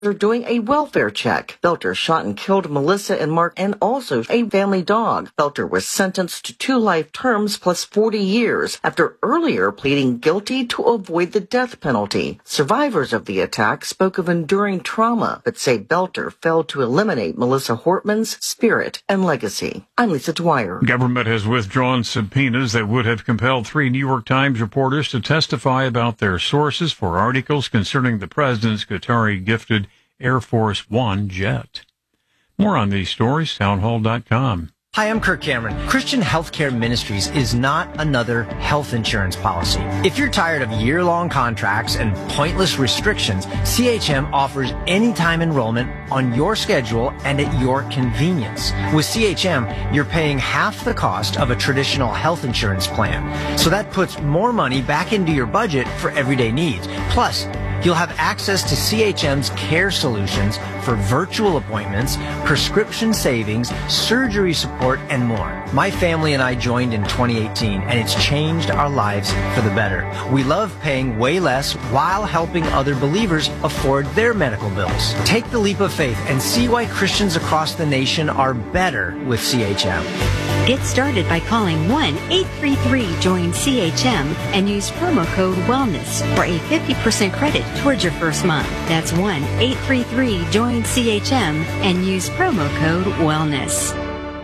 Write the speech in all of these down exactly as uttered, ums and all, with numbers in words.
They're doing a welfare check. Belter shot and killed Melissa and Mark and also a family dog. Belter was sentenced to two life terms plus forty years after earlier pleading guilty to avoid the death penalty. Survivors of the attack spoke of enduring trauma, but say Belter failed to eliminate Melissa Hortman's spirit and legacy. I'm Lisa Dwyer. Government has withdrawn subpoenas that would have compelled three New York Times reporters to testify about their sources for articles concerning the president's Qatari-gifted Air Force One jet. More on these stories, townhall dot com. Hi, I'm Kirk Cameron. Christian Healthcare Ministries is not another health insurance policy. If you're tired of year-long contracts and pointless restrictions, C H M offers anytime enrollment on your schedule and at your convenience. With C H M, you're paying half the cost of a traditional health insurance plan. So that puts more money back into your budget for everyday needs. Plus, you'll have access to C H M's care solutions for virtual appointments, prescription savings, surgery support, and more. My family and I joined in twenty eighteen, and it's changed our lives for the better. We love paying way less while helping other believers afford their medical bills. Take the leap of faith and see why Christians across the nation are better with C H M. Get started by calling one eight three three join C H M and use promo code WELLNESS for a fifty percent credit towards your first month. That's one eight three three join C H M and use promo code WELLNESS.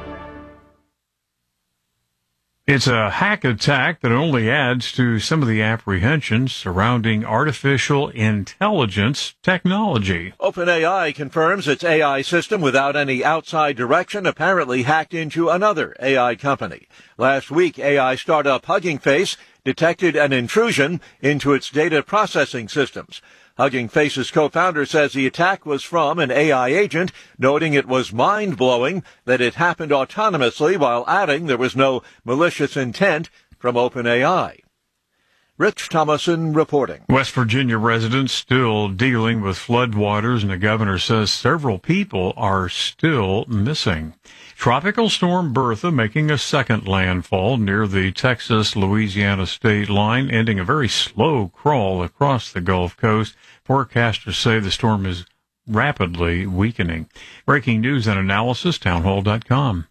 It's a hack attack that only adds to some of the apprehensions surrounding artificial intelligence technology. OpenAI confirms its A I system without any outside direction apparently hacked into another A I company. Last week, A I startup Hugging Face detected an intrusion into its data processing systems. Hugging Face's co-founder says the attack was from an A I agent, noting it was mind-blowing that it happened autonomously while adding there was no malicious intent from OpenAI. Rich Thomason reporting. West Virginia residents still dealing with floodwaters, and the governor says several people are still missing. Tropical storm Bertha making a second landfall near the Texas-Louisiana state line, ending a very slow crawl across the Gulf Coast. Forecasters say the storm is rapidly weakening. Breaking news and analysis, townhall dot com.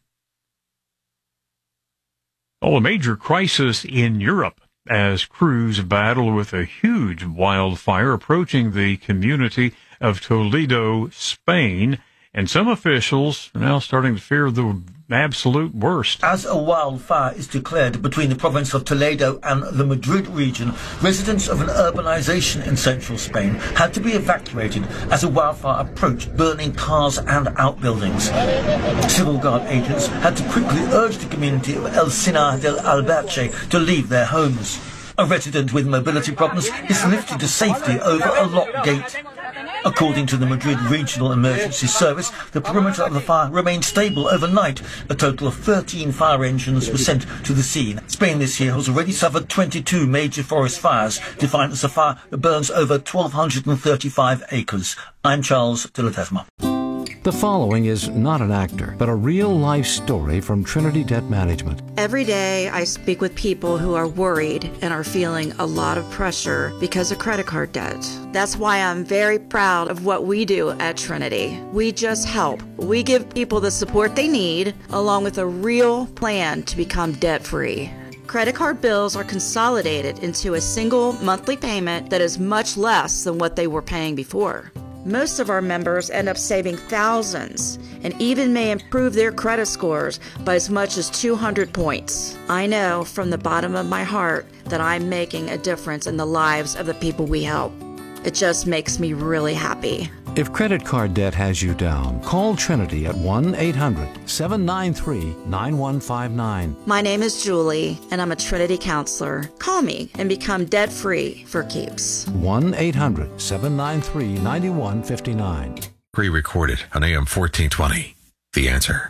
Oh, a major crisis in Europe as crews battle with a huge wildfire approaching the community of Toledo, Spain. And some officials are now starting to fear the absolute worst. As a wildfire is declared between the province of Toledo and the Madrid region, residents of an urbanization in central Spain had to be evacuated as a wildfire approached, burning cars and outbuildings. Civil Guard agents had to quickly urge the community of El Sinar del Alberche to leave their homes. A resident with mobility problems is lifted to safety over a locked gate. According to the Madrid Regional Emergency Service, the perimeter of the fire remained stable overnight. A total of thirteen fire engines were sent to the scene. Spain this year has already suffered twenty-two major forest fires, defined as a fire that burns over one thousand two hundred thirty-five acres. I'm Charles de la Tesma. The following is not an actor, but a real-life story from Trinity Debt Management. Every day I speak with people who are worried and are feeling a lot of pressure because of credit card debt. That's why I'm very proud of what we do at Trinity. We just help. We give people the support they need, along with a real plan to become debt-free. Credit card bills are consolidated into a single monthly payment that is much less than what they were paying before. Most of our members end up saving thousands and even may improve their credit scores by as much as two hundred points. I know from the bottom of my heart that I'm making a difference in the lives of the people we help. It just makes me really happy. If credit card debt has you down, call Trinity at one eight hundred seven nine three nine one five nine. My name is Julie, and I'm a Trinity counselor. Call me and become debt-free for keeps. one eight hundred seven nine three nine one five nine. Pre-recorded on A M fourteen twenty. The Answer.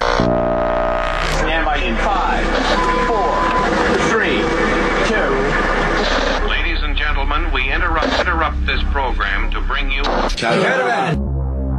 Stand by in five, four, three, two. Ladies and gentlemen, we interrupt interrupt this program to bring you... Caravan.